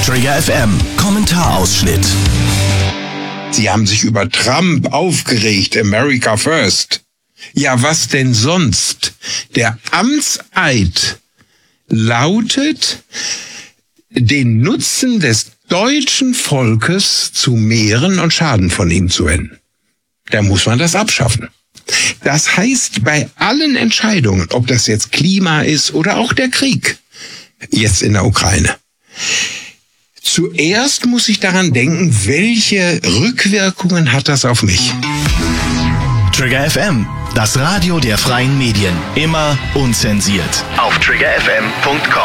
Trigger FM Kommentarausschnitt. Sie haben sich über Trump aufgeregt, America First. Ja, was denn sonst? Der Amtseid lautet, den Nutzen des deutschen Volkes zu mehren und Schaden von ihm zu wenden. Da muss man das abschaffen. Das heißt, bei allen Entscheidungen, ob das jetzt Klima ist oder auch der Krieg, jetzt in der Ukraine, zuerst muss ich daran denken, welche Rückwirkungen hat das auf mich? Trigger FM, das Radio der freien Medien. Immer unzensiert. Auf triggerfm.com.